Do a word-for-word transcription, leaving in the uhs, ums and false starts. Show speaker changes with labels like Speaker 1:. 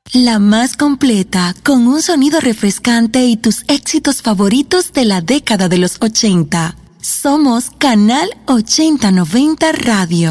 Speaker 1: La más completa, con un sonido refrescante y tus éxitos favoritos de la década de los ochenta. Somos Canal ochenta noventa Radio.